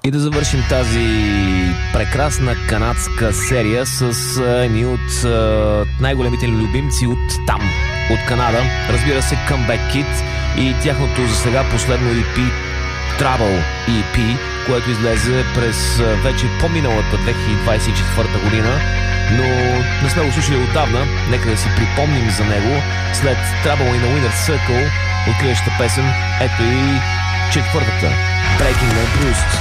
И да завършим тази прекрасна канадска серия с едни от най-големите любимци от там, от Канада. Разбира се, Comeback Kid и тяхното за сега последно EP Travel EP, което излезе през вече по-миналата 2024 година, но не сме го слушали отдавна. Нека да си припомним за него. След Trouble in a Winner's Circle, откриващата песен, ето и четвъртата, Breaking My Bruised.